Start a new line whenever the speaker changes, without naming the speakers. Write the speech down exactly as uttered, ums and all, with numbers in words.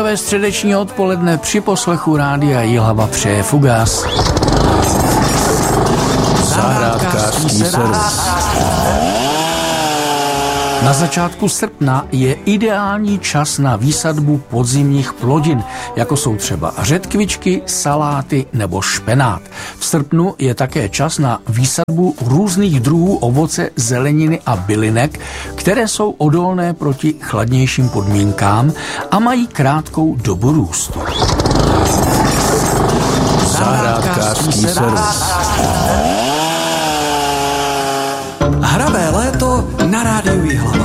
Zdravé středeční odpoledne při poslechu rádia Jihlava přeje Fugas.
Zahrádkářský servis.
Na začátku srpna je ideální čas na výsadbu podzimních plodin, jako jsou třeba řetkvičky, saláty nebo špenát. V srpnu je také čas na výsadbu různých druhů ovoce, zeleniny a bylinek, které jsou odolné proti chladnějším podmínkám a mají krátkou dobu růstu.
Zahrádkářský servis.
Hravé léto na rádiu Jihlava.